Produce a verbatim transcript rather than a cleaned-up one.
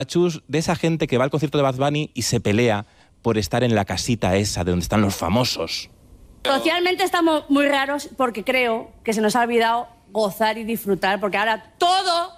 Chus, de esa gente que va al concierto de Bad Bunny y se pelea por estar en la casita esa de donde están los famosos. Socialmente estamos muy raros porque creo que se nos ha olvidado gozar y disfrutar, porque ahora todo